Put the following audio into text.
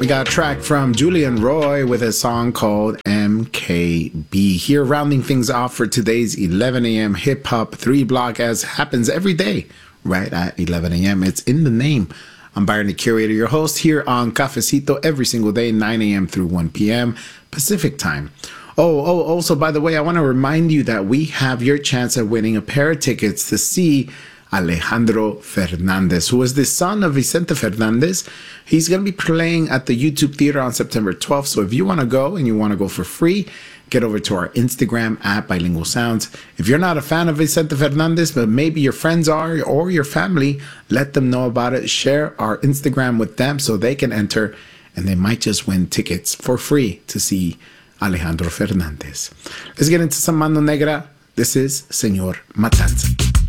We got a track from Julian Roy with a song called MKB. Here, rounding things off for today's 11 a.m. hip hop 3 block, as happens every day, right at 11 a.m. It's in the name. I'm Byron, the curator, your host here on Cafecito every single day, 9 a.m. through 1 p.m. Pacific time. Also, by the way, I want to remind you that we have your chance at winning a pair of tickets to see Alejandro Fernandez, who is the son of Vicente Fernandez. He's going to be playing at the YouTube Theater on September 12th. So if you want to go and you want to go for free, get over to our Instagram at Bilingual Sounds. If you're not a fan of Vicente Fernandez, but maybe your friends are or your family, let them know about it. Share our Instagram with them so they can enter, and they might just win tickets for free to see Alejandro Fernandez. Let's get into some Mano Negra. This is Señor Matanza.